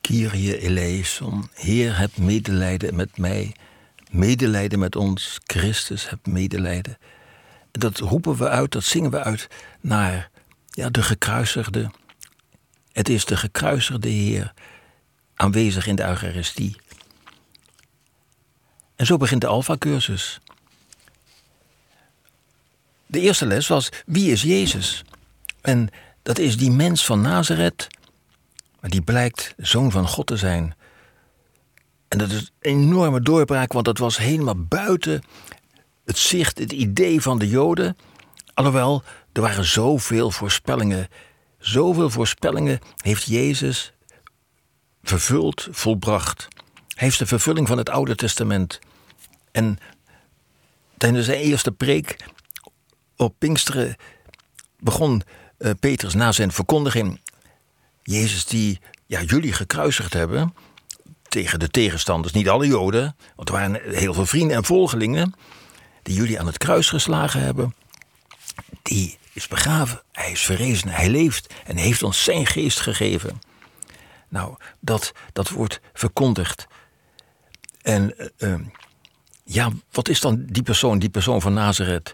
Kyrie eleison, Heer, heb medelijden met mij. Medelijden met ons, Christus, heb medelijden. Dat roepen we uit, dat zingen we uit naar de gekruisigde. Het is de gekruisigde Heer aanwezig in de Eucharistie. En zo begint de Alpha-cursus. De eerste les was, wie is Jezus? En dat is die mens van Nazareth, maar die blijkt zoon van God te zijn. En dat is een enorme doorbraak, want dat was helemaal buiten het zicht, het idee van de Joden. Alhoewel, er waren zoveel voorspellingen. Zoveel voorspellingen heeft Jezus vervuld, volbracht. Hij heeft de vervulling van het Oude Testament. En tijdens zijn eerste preek op Pinksteren begon Petrus na zijn verkondiging: Jezus die jullie gekruisigd hebben tegen de tegenstanders, niet alle Joden, want er waren heel veel vrienden en volgelingen die jullie aan het kruis geslagen hebben, die is begraven, hij is verrezen, hij leeft en heeft ons zijn geest gegeven. Nou, dat wordt verkondigd. En wat is dan die persoon van Nazareth,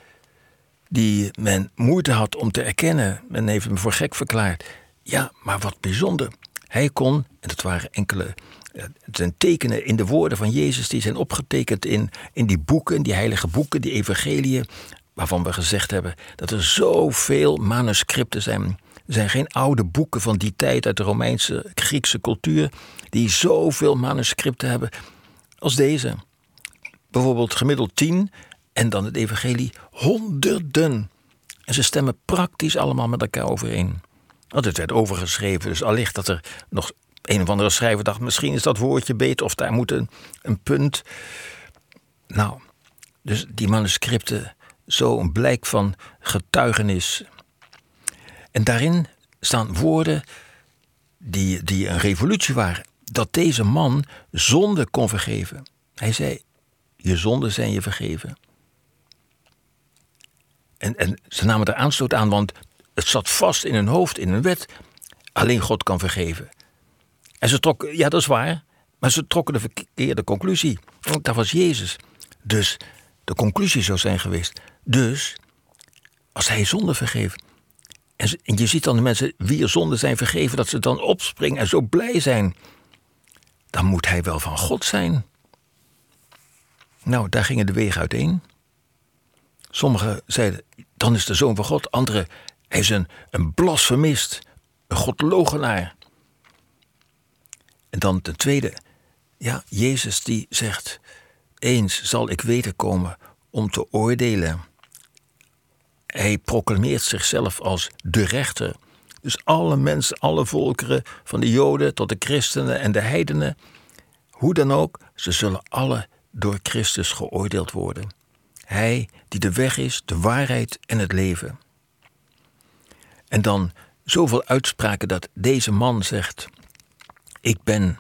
die men moeite had om te erkennen? Men heeft hem voor gek verklaard. Ja, maar wat bijzonder. Hij kon, en dat waren enkele, het zijn tekenen in de woorden van Jezus, die zijn opgetekend in die boeken, die heilige boeken, die evangeliën, waarvan we gezegd hebben dat er zoveel manuscripten zijn. Er zijn geen oude boeken van die tijd uit de Romeinse, Griekse cultuur die zoveel manuscripten hebben als deze. Bijvoorbeeld gemiddeld 10 en dan het evangelie honderden. En ze stemmen praktisch allemaal met elkaar overeen. Want het werd overgeschreven, dus allicht dat er nog een of andere schrijver dacht, misschien is dat woordje beter of daar moet een punt. Nou, dus die manuscripten, zo een blijk van getuigenis. En daarin staan woorden die een revolutie waren. Dat deze man zonde kon vergeven. Hij zei, je zonden zijn je vergeven. En ze namen er aanstoot aan, want het zat vast in hun hoofd, in hun wet. Alleen God kan vergeven. En ze trokken, ja dat is waar, maar ze trokken de verkeerde conclusie. Want dat was Jezus. Dus de conclusie zou zijn geweest. Dus, als hij zonde vergeeft. En je ziet dan de mensen wier zonden zijn vergeven, dat ze dan opspringen en zo blij zijn. Dan moet hij wel van God zijn. Nou, daar gingen de wegen uiteen. Sommigen zeiden, dan is de Zoon van God. Anderen, hij is een blasfemist, een godlogenaar. En dan ten tweede, Jezus die zegt, eens zal ik wederkomen om te oordelen. Hij proclameert zichzelf als de rechter. Dus alle mensen, alle volkeren, van de Joden tot de christenen en de heidenen, hoe dan ook, ze zullen alle door Christus geoordeeld worden. Hij die de weg is, de waarheid en het leven. En dan zoveel uitspraken dat deze man zegt, ik ben.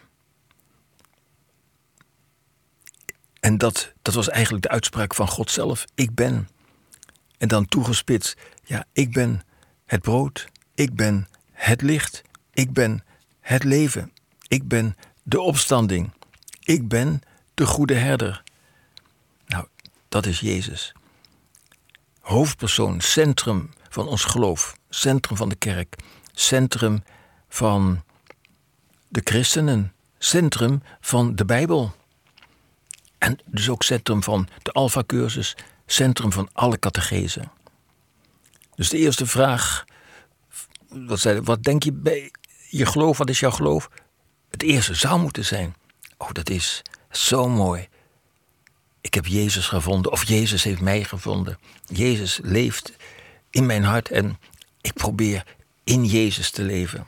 En dat was eigenlijk de uitspraak van God zelf, ik ben. En dan toegespitst, ik ben het brood, ik ben het licht, ik ben het leven, ik ben de opstanding, ik ben de goede herder. Nou, dat is Jezus. Hoofdpersoon, centrum van ons geloof, centrum van de kerk, centrum van de christenen, centrum van de Bijbel. En dus ook centrum van de Alpha-cursus, centrum van alle catechezen. Dus de eerste vraag, wat denk je bij je geloof, wat is jouw geloof? Het eerste zou moeten zijn, dat is zo mooi. Ik heb Jezus gevonden, of Jezus heeft mij gevonden. Jezus leeft in mijn hart en ik probeer in Jezus te leven.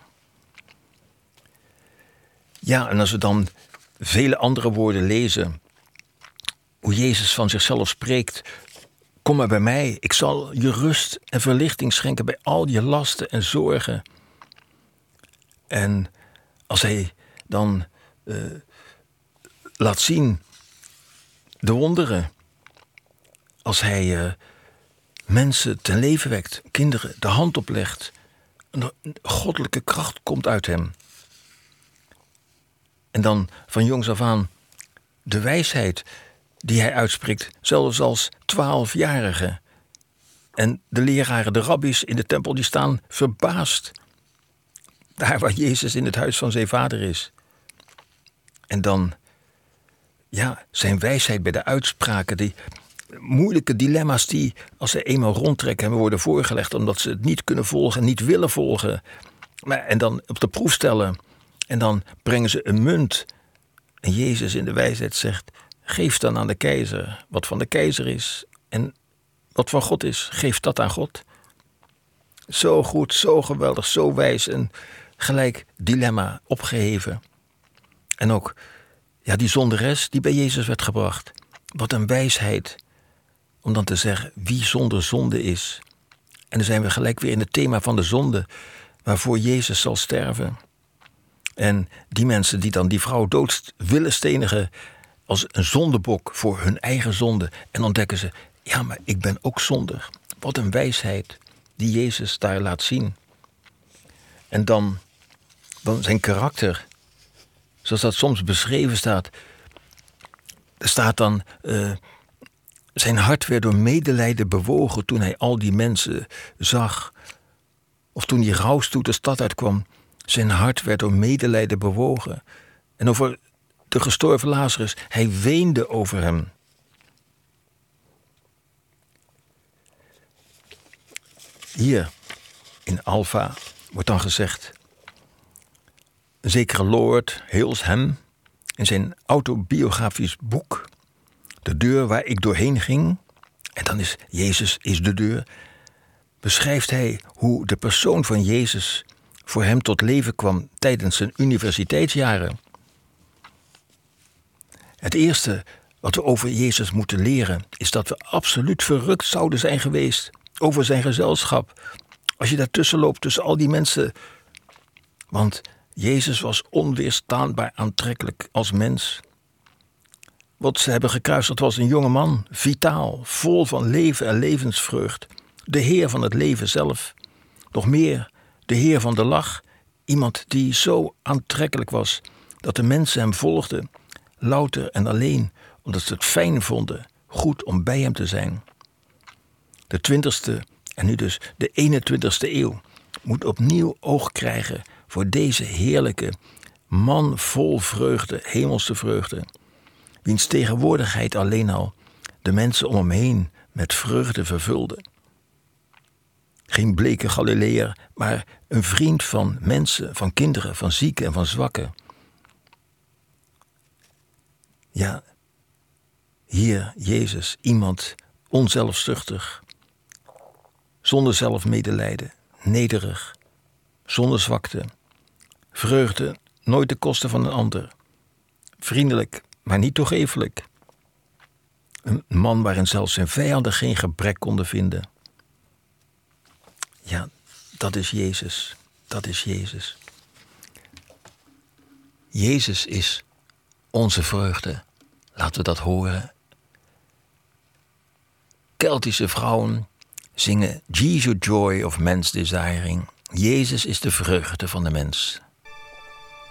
Ja, en als we dan vele andere woorden lezen, hoe Jezus van zichzelf spreekt, kom maar bij mij, ik zal je rust en verlichting schenken bij al je lasten en zorgen. En als hij dan laat zien de wonderen, als hij mensen ten leven wekt, kinderen de hand oplegt, een goddelijke kracht komt uit hem. En dan van jongs af aan de wijsheid die hij uitspreekt, zelfs als 12-jarige. En de leraren, de rabbies in de tempel, die staan verbaasd. Daar waar Jezus in het huis van zijn vader is. En dan, zijn wijsheid bij de uitspraken, die moeilijke dilemma's die, als ze eenmaal rondtrekken, hem worden voorgelegd, omdat ze het niet kunnen volgen, niet willen volgen. En dan op de proef stellen. En dan brengen ze een munt. En Jezus in de wijsheid zegt, geef dan aan de keizer wat van de keizer is. En wat van God is, geef dat aan God. Zo goed, zo geweldig, zo wijs en gelijk dilemma opgeheven. En ook die zonderes die bij Jezus werd gebracht. Wat een wijsheid om dan te zeggen wie zonder zonde is. En dan zijn we gelijk weer in het thema van de zonde, waarvoor Jezus zal sterven. En die mensen die dan die vrouw dood willen stenigen als een zondebok voor hun eigen zonde. En ontdekken ze, maar ik ben ook zondig. Wat een wijsheid die Jezus daar laat zien. En dan zijn karakter, zoals dat soms beschreven staat. Er staat dan, zijn hart werd door medelijden bewogen toen hij al die mensen zag. Of toen die rouwstoet de stad uitkwam. Zijn hart werd door medelijden bewogen. En over de gestorven Lazarus, hij weende over hem. Hier in Alpha wordt dan gezegd, een zekere Lord Hales hem in zijn autobiografisch boek, De deur waar ik doorheen ging, en dan is Jezus is de deur, beschrijft hij hoe de persoon van Jezus voor hem tot leven kwam tijdens zijn universiteitsjaren. Het eerste wat we over Jezus moeten leren is dat we absoluut verrukt zouden zijn geweest over zijn gezelschap. Als je daartussen loopt, tussen al die mensen. Want Jezus was onweerstaanbaar aantrekkelijk als mens. Wat ze hebben gekruisigd was een jonge man, vitaal, vol van leven en levensvreugd. De Heer van het leven zelf. Nog meer, de Heer van de lach. Iemand die zo aantrekkelijk was dat de mensen hem volgden. Louter en alleen, omdat ze het fijn vonden, goed om bij hem te zijn. De 20e en nu dus de 21e eeuw moet opnieuw oog krijgen voor deze heerlijke man vol vreugde, hemelse vreugde, wiens tegenwoordigheid alleen al de mensen om hem heen met vreugde vervulde. Geen bleke Galileër, maar een vriend van mensen, van kinderen, van zieken en van zwakken. Ja, hier Jezus, iemand onzelfzuchtig, zonder zelfmedelijden, nederig, zonder zwakte, vreugde nooit ten koste van een ander, vriendelijk, maar niet toegeeflijk. Een man waarin zelfs zijn vijanden geen gebrek konden vinden. Ja, dat is Jezus, dat is Jezus. Jezus is onze vreugde. Laten we dat horen. Keltische vrouwen zingen Jesus Joy of Man's Desiring. Jezus is de vreugde van de mens.